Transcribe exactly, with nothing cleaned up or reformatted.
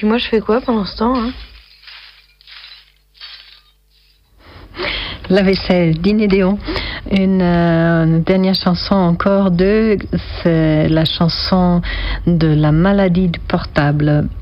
puis moi, je fais quoi pendant ce temps, hein? La vaisselle d'Iné Déon. Une, euh, une dernière chanson encore de, c'est la chanson de la maladie du portable.